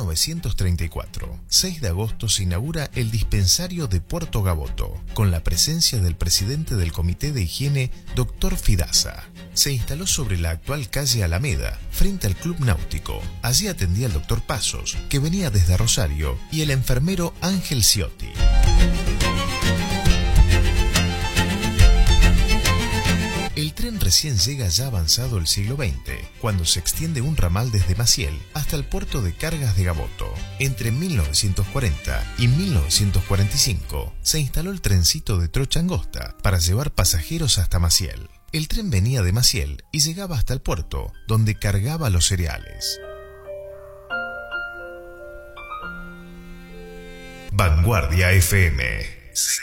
1934, 6 de agosto, se inaugura el dispensario de Puerto Gaboto, con la presencia del presidente del Comité de Higiene, Dr. Fidaza. Se instaló sobre la actual calle Alameda, frente al Club Náutico. Allí atendía el Dr. Pasos, que venía desde Rosario, y el enfermero Ángel Ciotti. El tren recién llega ya avanzado el siglo XX, cuando se extiende un ramal desde Maciel hasta el puerto de cargas de Gaboto. Entre 1940 y 1945 se instaló el trencito de trocha angosta para llevar pasajeros hasta Maciel. El tren venía de Maciel y llegaba hasta el puerto, donde cargaba los cereales. Vanguardia FM.